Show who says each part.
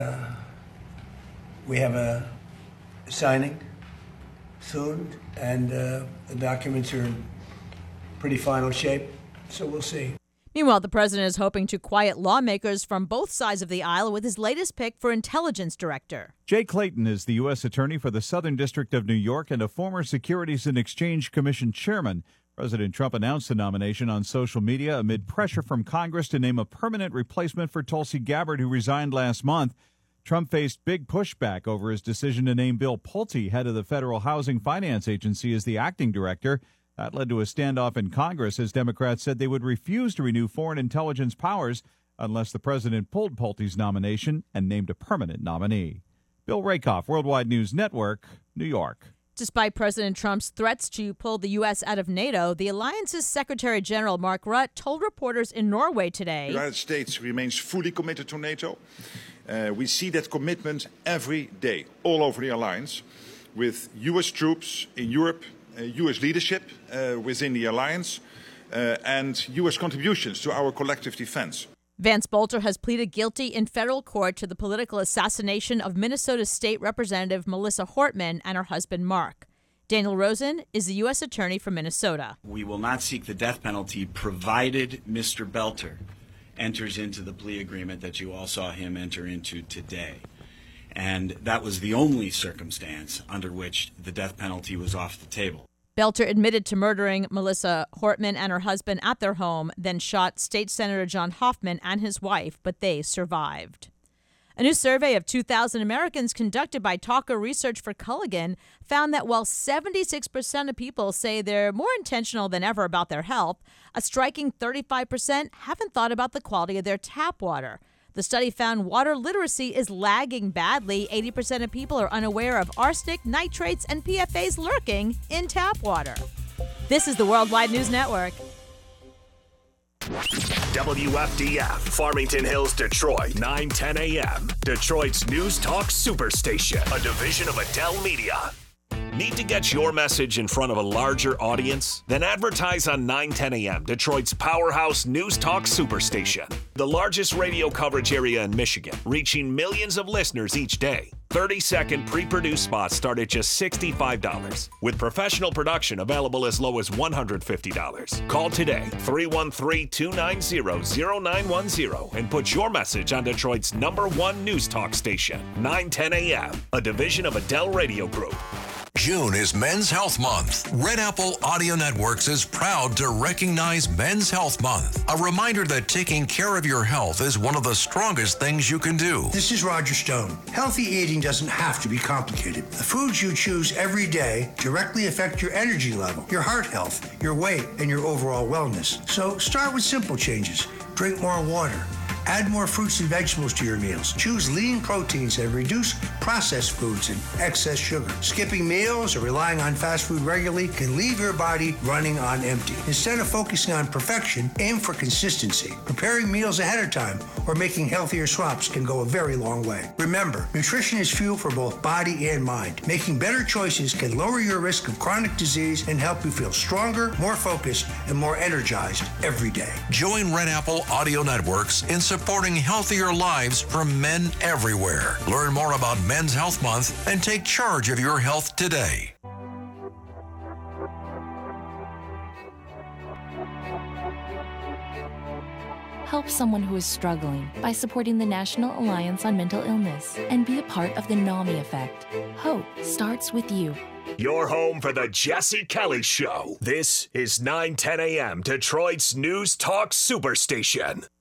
Speaker 1: We have a signing soon, and the documents are in pretty final shape, so we'll see.
Speaker 2: Meanwhile, the president is hoping to quiet lawmakers from both sides of the aisle with his latest pick for intelligence director.
Speaker 3: Jay Clayton is the U.S. Attorney for the Southern District of New York and a former Securities and Exchange Commission chairman. President Trump announced the nomination on social media amid pressure from Congress to name a permanent replacement for Tulsi Gabbard, who resigned last month. Trump faced big pushback over his decision to name Bill Pulte, head of the Federal Housing Finance Agency, as the acting director. That led to a standoff in Congress as Democrats said they would refuse to renew foreign intelligence powers unless the president pulled Pulte's nomination and named a permanent nominee. Bill Rakoff, Worldwide News Network, New York.
Speaker 2: Despite President Trump's threats to pull the U.S. out of NATO, the alliance's Secretary General Mark Rutte told reporters in Norway today,
Speaker 4: The United States remains fully committed to NATO. We see that commitment every day all over the alliance, with U.S. troops in Europe, U.S. leadership within the alliance, and U.S. contributions to our collective defense.
Speaker 2: Vance Bolter has pleaded guilty in federal court to the political assassination of Minnesota State Representative Melissa Hortman and her husband Mark. Daniel Rosen is the U.S. Attorney for Minnesota.
Speaker 5: We will not seek the death penalty provided Mr. Belter enters into the plea agreement that you all saw him enter into today. And that was the only circumstance under which the death penalty was off the table.
Speaker 2: Belter admitted to murdering Melissa Hortman and her husband at their home, then shot State Senator John Hoffman and his wife, but they survived. A new survey of 2,000 Americans conducted by Talker Research for Culligan found that while 76% of people say they're more intentional than ever about their health, a striking 35% haven't thought about the quality of their tap water. The study found water literacy is lagging badly. 80% of people are unaware of arsenic, nitrates, and PFAS lurking in tap water. This is the Worldwide News Network.
Speaker 6: WFDF, Farmington Hills, Detroit, 9:10 a.m. Detroit's News Talk Superstation, a division of Adele Media. Need to get your message in front of a larger audience? Then advertise on 9:10 a.m., Detroit's powerhouse News Talk Superstation. The largest radio coverage area in Michigan, reaching millions of listeners each day. 30-second pre-produced spots start at just $65, with professional production available as low as $150. Call today, 313-290-0910, and put your message on Detroit's #1 News Talk station, 9:10 a.m., a division of Adele Radio Group.
Speaker 7: June is Men's Health Month. Red Apple Audio Networks is proud to recognize Men's Health Month. A reminder that taking care of your health is one of the strongest things you can do.
Speaker 8: This is Roger Stone. Healthy eating doesn't have to be complicated. The foods you choose every day directly affect your energy level, your heart health, your weight, and your overall wellness. So start with simple changes. Drink more water. Add more fruits and vegetables to your meals. Choose lean proteins and reduce processed foods and excess sugar. Skipping meals or relying on fast food regularly can leave your body running on empty. Instead of focusing on perfection, aim for consistency. Preparing meals ahead of time or making healthier swaps can go a very long way. Remember, nutrition is fuel for both body and mind. Making better choices can lower your risk of chronic disease and help you feel stronger, more focused, and more energized every day.
Speaker 7: Join Red Apple Audio Networks in supporting healthier lives for men everywhere. Learn more about Men's Health Month and take charge of your health today.
Speaker 9: Help someone who is struggling by supporting the National Alliance on Mental Illness and be a part of the NAMI effect. Hope starts with you.
Speaker 6: Your home for the Jesse Kelly Show. This is 9:10 a.m. Detroit's News Talk Superstation.